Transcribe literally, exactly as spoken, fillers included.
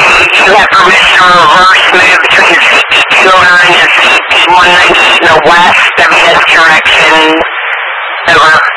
you have permission to reverse move between C P two oh nine and C P one ninety-eight in the west, W S direction. Over.